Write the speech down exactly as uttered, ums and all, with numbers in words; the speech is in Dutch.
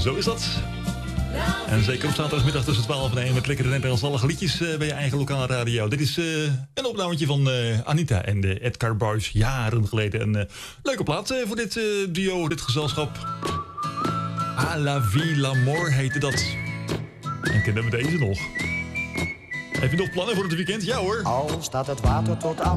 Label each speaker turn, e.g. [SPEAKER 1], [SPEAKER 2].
[SPEAKER 1] Zo is dat. En zeker op zaterdagmiddag tussen twaalf en één met lekkere Nederlandstalige liedjes uh, bij je eigen lokale radio. Dit is uh, een opnametje van uh, Anita en de Edgar Boys jaren geleden. Een uh, leuke plaat uh, voor dit uh, duo, dit gezelschap. A la vie l'amour heette dat. En kennen we deze nog? Heb je nog plannen voor het weekend? Ja hoor.
[SPEAKER 2] Al staat het water tot aan